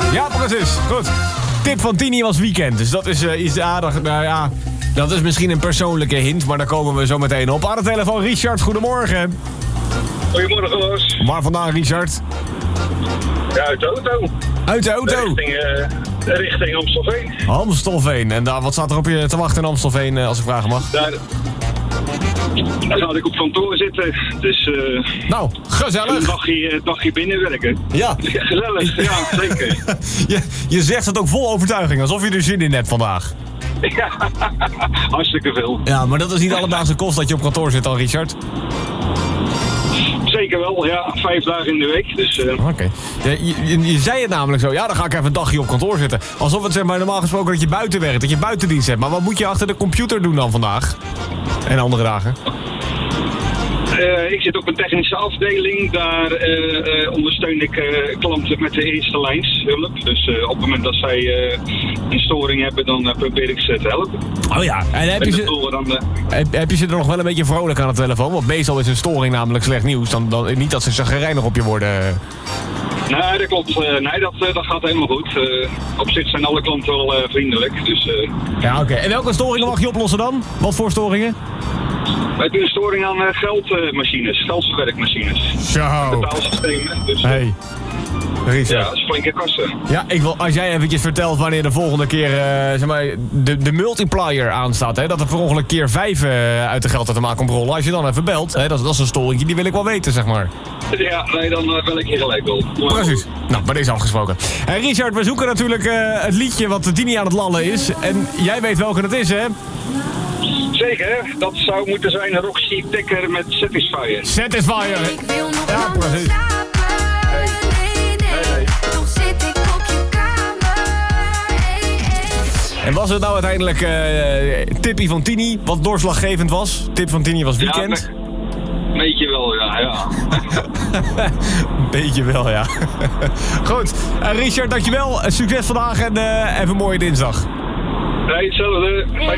Ja, precies. Goed. Tip van Tini was weekend. Dus dat is iets aardig. Nou ja, dat is misschien een persoonlijke hint, maar daar komen we zo meteen op. Aan de telefoon, Richard, goedemorgen. Goedemorgen, Loos. Waar vandaan, Richard? Ja, uit de auto. Uit de auto? Richting Amstelveen. Amstelveen. En daar, wat staat er op je te wachten in Amstelveen, als ik vragen mag? Daar ga ik op kantoor zitten. Dus Nou, gezellig. een dagje binnenwerken. Ja. Gezellig, ja, zeker. Je zegt het ook vol overtuiging, alsof je er zin in hebt vandaag. Ja, hartstikke veel. Ja, maar dat is niet alledaagse kost dat je op kantoor zit al, Richard. Zeker wel, ja. 5 dagen in de week. Dus, Oké. Ja, je zei het namelijk zo. Ja, dan ga ik even een dagje op kantoor zitten. Alsof het zeg maar normaal gesproken dat je buiten werkt, dat je buitendienst hebt. Maar wat moet je achter de computer doen dan vandaag? En andere dagen? ik zit op een technische afdeling. Daar ondersteun ik klanten met de eerste lijns hulp. Dus op het moment dat zij een storing hebben, dan probeer ik ze te helpen. Oh ja, en heb je ze er nog wel een beetje vrolijk aan de telefoon? Want meestal is een storing namelijk slecht nieuws. Dan niet dat ze chagrijnig op je worden. Nee, dat klopt. Nee, dat gaat helemaal goed. Op zich zijn alle klanten wel vriendelijk. Dus, ja, oké. En welke storingen mag je oplossen dan? Wat voor storingen? Wij doen een storing aan geldmachines, geldverwerkmachines. Zo. Betaalsystemen. Dus, hey. Richard. ja, dat is flinke kassen. Ja, als jij eventjes vertelt wanneer de volgende keer zeg maar, de multiplier aanstaat, hè, dat er per ongeluk keer 5 uit de geldautomaat komt rollen. Als je dan even belt, hè, dat is een storingje, die wil ik wel weten, zeg maar. Ja, nee, dan bel ik je gelijk wel. Precies. Nou, bij deze afgesproken. Hey Richard, we zoeken natuurlijk het liedje wat Tini aan het lallen is. En jij weet welke het is, hè? Zeker, dat zou moeten zijn Roxy Dekker met Satisfyer. Satisfyer. Ja, precies. En was het nou uiteindelijk tippie van Tini, wat doorslaggevend was? Tip van Tini was weekend? Ja, beetje wel, ja. Beetje wel, ja. Goed, Richard, dankjewel. Succes vandaag en even een mooie dinsdag. Nee, hetzelfde. Fijne